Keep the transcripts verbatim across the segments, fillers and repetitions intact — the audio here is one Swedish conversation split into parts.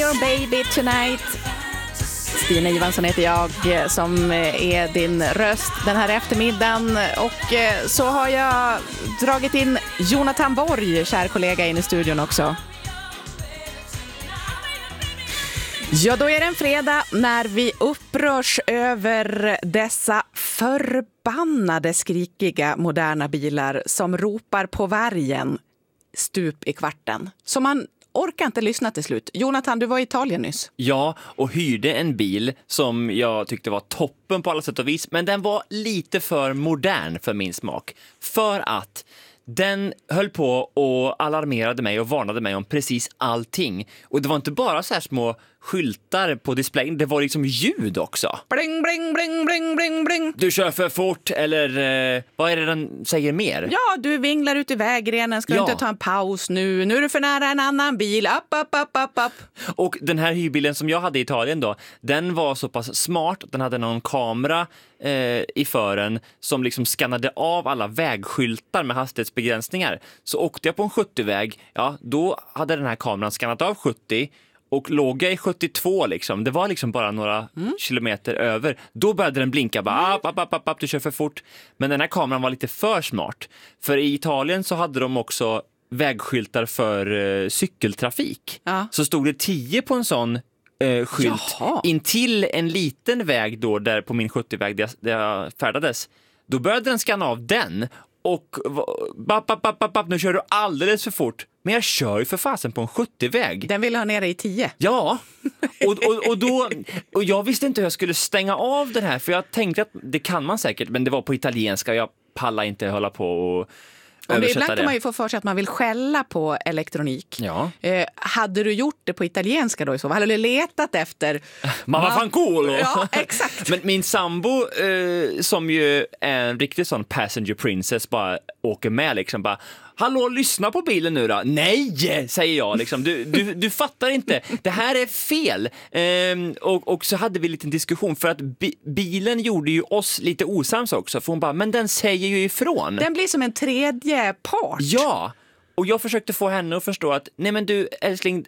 your baby tonight. Stina Ivansson heter jag som är din röst den här eftermiddagen. Och så har jag dragit in Jonathan Borg, kär kollega, in i studion också. Ja, då är det en fredag när vi upprörs över dessa förbannade, skrikiga, moderna bilar som ropar på vargen stup i kvarten. Så man orkar inte lyssna till slut. Jonathan, du var i Italien nyss. Ja, och hyrde en bil som jag tyckte var toppen på alla sätt och vis. Men den var lite för modern för min smak. För att den höll på och alarmerade mig och varnade mig om precis allting. Och det var inte bara så här små skyltar på displayen, det var liksom ljud också. Bling, bling, bling, bling, bling, bling. Du kör för fort, eller eh, vad är det den säger mer? Ja, du vinglar ut i vägrenen, ska ja. du inte ta en paus nu? Nu är du för nära en annan bil, upp, upp, upp, upp, upp. Och den här hyrbilen som jag hade i Italien då, den var så pass smart, den hade någon kamera eh, i fören som liksom skannade av alla vägskyltar med hastighetsbegränsningar. Så åkte jag på en sjuttio-väg, ja, då hade den här kameran skannat av sjuttio. Och låg jag i sjuttiotvå liksom, det var liksom bara några mm. kilometer över. Då började den blinka, bara, app, app, app, app, app, du kör för fort. Men den här kameran var lite för smart. För i Italien så hade de också vägskyltar för uh, cykeltrafik. Ja. Så stod det tio på en sån uh, skylt in till en liten väg då, där på min sjuttio-väg där jag, där jag färdades. Då började den skanna av den. Och bapp, bapp, bapp, bapp, bapp, nu kör du alldeles för fort. Men jag kör ju för fasen på en sjuttio-väg. Den ville ha ner i tio. Ja, och, och, och, då, och jag visste inte hur jag skulle stänga av den här. För jag tänkte att det kan man säkert, men det var på italienska. Jag pallar inte hålla på och Om det, ibland kan man ju få för sig att man vill skälla på elektronik. Ja. Eh, hade du gjort det på italienska då i så fall? Hade du letat efter... Mamma fan cool! Ja, exakt. Men min sambo, eh, som ju är en riktig sån passenger princess, bara åker med liksom, bara... Hallå, lyssna på bilen nu då. Nej, säger jag liksom. Du, du, du fattar inte. Det här är fel. Ehm, och, och så hade vi en liten diskussion för att bi- bilen gjorde ju oss lite osams också. För hon bara, men den säger ju ifrån. Den blir som en tredje part. Ja, och jag försökte få henne att förstå att, nej men du älskling,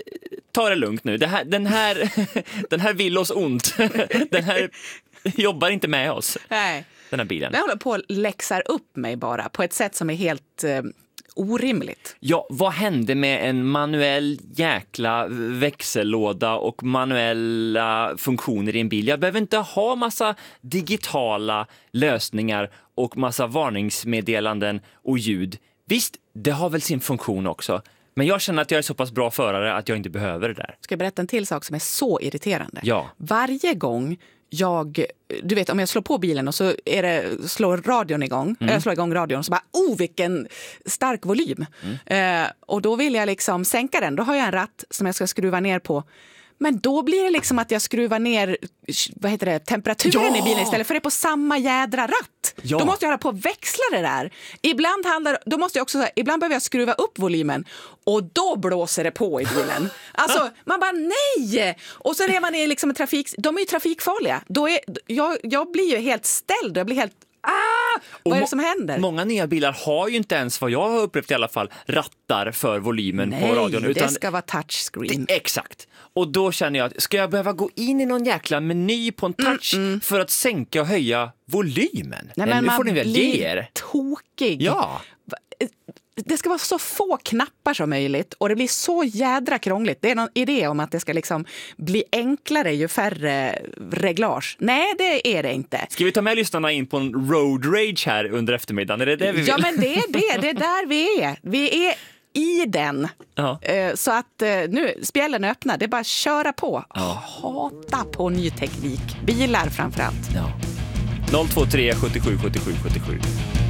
ta det lugnt nu. Det här, den, här, den här vill oss ont. Den här jobbar inte med oss. Nej. Den här bilen. Den håller på att läxar upp mig bara på ett sätt som är helt eh, orimligt. Ja, vad hände med en manuell jäkla växellåda och manuella funktioner i en bil? Jag behöver inte ha massa digitala lösningar och massa varningsmeddelanden och ljud. Visst, det har väl sin funktion också. Men jag känner att jag är så pass bra förare att jag inte behöver det där. Ska jag berätta en till sak som är så irriterande? Ja. Varje gång jag, du vet, om jag slår på bilen och så är det, slår radion igång, mm. jag slår igång radion så bara, oh vilken stark volym. Mm. Eh, och då vill jag liksom sänka den, då har jag en ratt som jag ska skruva ner på. Men då blir det liksom att jag skruvar ner, vad heter det, temperaturen ja! i bilen istället för det är på samma jädra ratt. Ja. Då måste jag hålla på och växla det där. Ibland handlar, då måste jag också, ibland behöver jag skruva upp volymen och då blåser det på i bilen. Alltså, man bara nej! Och så är man i liksom en trafik, de är ju trafikfarliga. Då är, jag, jag blir ju helt ställd, jag blir helt Ah, vad är det som händer? Många nya bilar har ju inte ens, vad jag har upplevt i alla fall, rattar för volymen Nej, på radion. Utan det ska vara touchscreen. Det, exakt. Och då känner jag att ska jag behöva gå in i någon jäkla meny på en touch mm, mm. för att sänka och höja volymen? Nej, men nu får ni väl ge er. Tokig. Ja. Det ska vara så få knappar som möjligt och det blir så jädra krångligt. Det är någon idé om att det ska liksom bli enklare ju färre reglage. Nej, det är det inte. Ska vi ta med lyssnarna in på en road rage här under eftermiddagen? Är det det vi vill? Ja, men det är det. Det är där vi är. Vi är i den. Ja. Så att nu, spjällen är öppna. Det är bara att köra på. Ja. Hata på ny teknik. Bilar framförallt. Ja. noll två tre sjuttiosju sjuttiosju sjuttiosju